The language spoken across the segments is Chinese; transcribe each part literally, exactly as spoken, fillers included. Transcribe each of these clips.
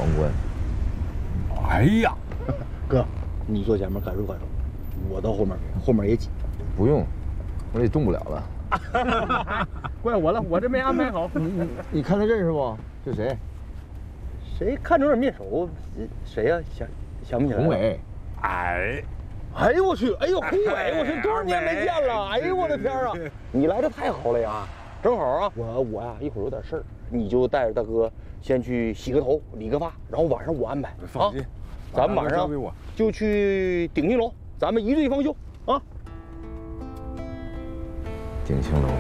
皇冠。 哎呀， 哥，你坐前面感受感受，我到后面，后面也挤。 不用，我也动不了了。 怪我了，我这没安排好。 你你你看他认识不？这谁？ 谁看着有点面熟？谁呀、啊？想想不起来。 宏伟。 哎， 哎呦我去！哎呦，宏伟，我是多少年没见了！哎呦我的天啊！你来的太好了呀！正好啊，我我呀、啊、一会儿有点事儿，你就带着大哥先去洗个头、理个发，然后晚上我安排。 放心， 啊、咱们晚上就去鼎庆楼，咱们一醉方休啊！ 鼎庆楼。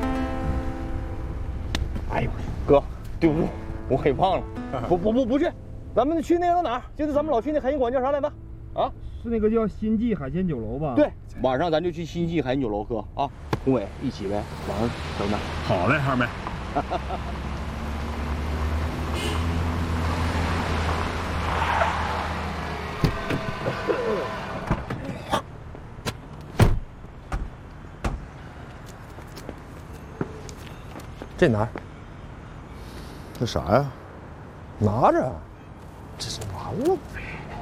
哎呦，哥，对不住，我给忘了。不不不不去，咱们去那个哪儿？就是咱们老去那海鲜馆叫啥来着？啊， 是那个叫新记海鲜酒楼吧？ 对，晚上咱就去新记海鲜酒楼，哥啊，宏伟一起呗，晚上等等。 好嘞，二妹。 这拿， 这啥呀？ 拿着，这是完了呗。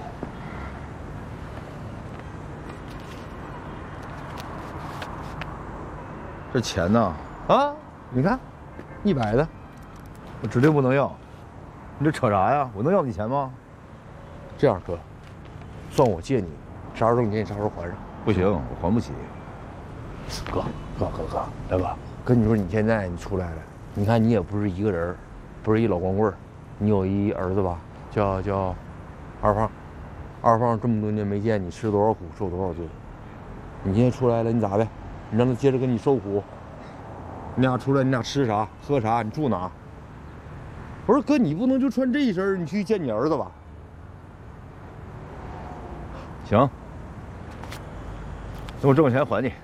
这钱呢？ 啊，你看，一百的， 我指定不能要。你这扯啥呀？我能要你钱吗？ 这样哥，算我借你，啥时候你钱你啥时候还上。 不行，我还不起。 哥，哥，哥，哥，大哥，跟你说，你现在你出来了，你看你也不是一个人，不是一老光棍，你有一儿子吧，叫叫二胖。二胖这么多年没见你，吃多少苦，受多少罪。你现在出来了，你咋的？你让他接着跟你受苦。你俩出来，你俩吃啥喝啥？你住哪？我说哥，你不能就穿这一身，你去见你儿子吧？ 行，等我挣钱还你。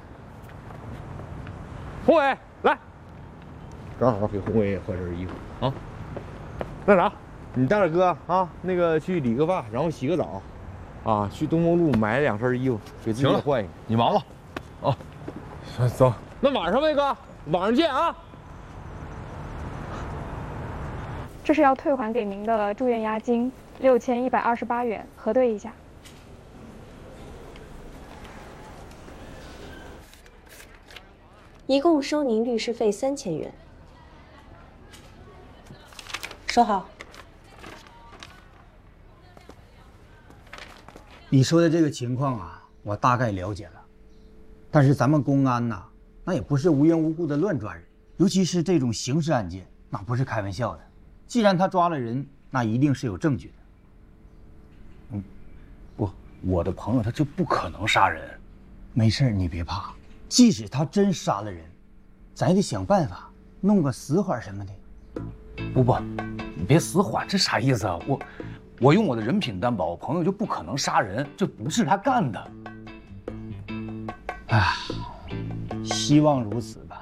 宏伟，来，正好给宏伟也换身衣服啊。那啥，你带着哥啊，那个去理个发，然后洗个澡，啊，去东风路买两身衣服，给自己也换一个。 你忙吧。啊， 行，走。 那晚上呗，哥，晚上见啊。 这是要退还给您的住院押金六千一百二十八元，核对一下。 一共收您律师费三千元，收好。 你说的这个情况啊，我大概了解了。但是咱们公安呐，那也不是无缘无故的乱抓人，尤其是这种刑事案件，那不是开玩笑的。既然他抓了人，那一定是有证据的。 嗯，不，我的朋友他就不可能杀人。 没事，你别怕。即使他真杀了人，咱也得想办法弄个死缓什么的。 不不，你别死缓，这啥意思啊？我，我用我的人品担保，我朋友就不可能杀人，这不是他干的。 唉，希望如此吧。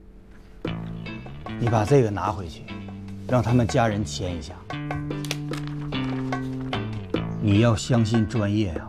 你把这个拿回去，让他们家人签一下。你要相信专业啊。